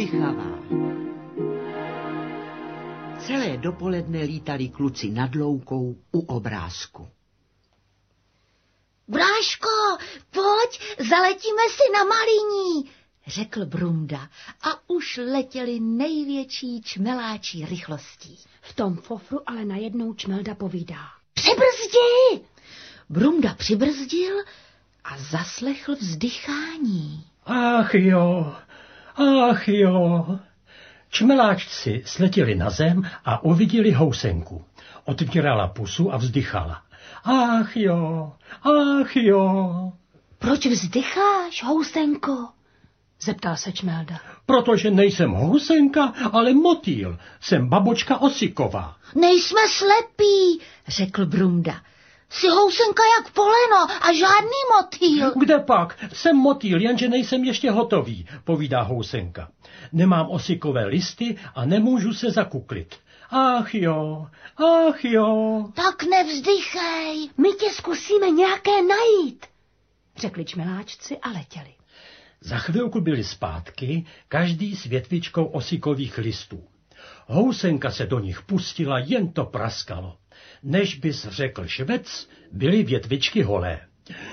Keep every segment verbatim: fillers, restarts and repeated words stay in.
vzdychavá. Celé dopoledne lítali kluci nad loukou u obrázku. Bráško, pojď, zaletíme si na Maliní, řekl Brunda a už letěli největší čmeláčí rychlostí. V tom fofru ale najednou Čmelda povídá. Přibrzdi! Brunda přibrzdil a zaslechl vzdychání. Ach jo, ach jo. Čmeláčci sletěli na zem a uviděli housenku. Otvírala pusu a vzdychala. Ach jo, ach jo. Proč vzdycháš, housenko? Zeptal se Čmelda. Protože nejsem housenka, ale motýl. Jsem babočka Osiková. Nejsme slepí, řekl Brunda. Jsi housenka jak poleno a žádný motýl. Kde pak? Jsem motýl, jenže nejsem ještě hotový, povídá housenka. Nemám osikové listy a nemůžu se zakuklit. Ach jo, ach jo. Tak nevzdychej. My tě zkusíme nějaké najít, řekli čmeláčci a letěli. Za chvilku byli zpátky, každý s větvičkou osikových listů. Housenka se do nich pustila, jen to praskalo. Než bys řekl švec, byly větvičky holé.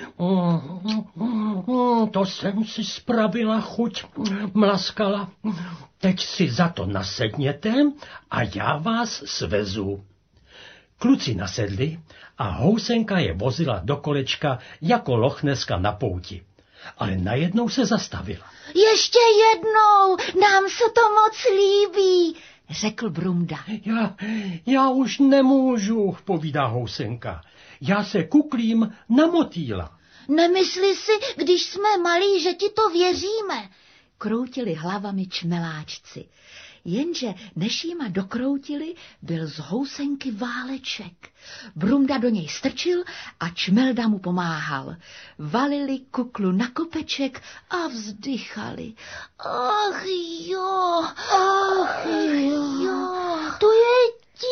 Mm, mm, to jsem si spravila chuť, mlaskala. Teď si za to nasedněte a já vás svezu. Kluci nasedli a housenka je vozila do kolečka jako lochneska na pouti. Ale najednou se zastavila. Ještě jednou, nám se to moc líbí, řekl Brunda. Já, já už nemůžu, povídá housenka. Já se kuklím na motýla. Nemysli si, když jsme malí, že ti to věříme, kroutili hlavami čmeláčci. Jenže než jima dokroutili, byl z housenky váleček. Brunda do něj strčil a Čmelda mu pomáhal. Valili kuklu na kopeček a vzdychali. Ach jo, ach jo, to je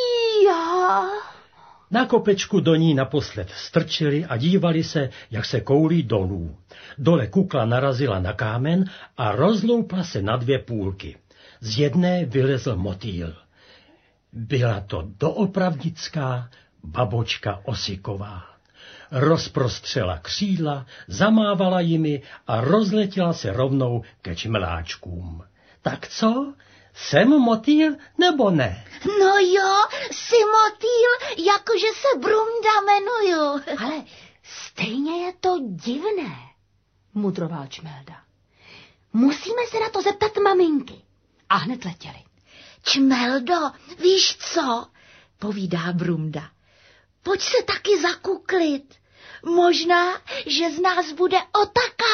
tíha. Na kopečku do ní naposled strčili a dívali se, jak se koulí dolů. Dole kukla narazila na kámen a rozloupla se na dvě půlky. Z jedné vylezl motýl. Byla to doopravdická babočka Osiková. Rozprostřela křídla, zamávala jimi a rozletěla se rovnou ke čmeláčkům. Tak co? Jsem motýl nebo ne? No jo, jsi motýl, jakože se Brunda jmenuju. Ale stejně je to divné, mudroval Čmelda. Musíme se na to zeptat maminky. A hned letěli. Čmeldo, víš co? Povídá Brunda. Pojď se taky zakuklit. Možná, že z nás bude otaká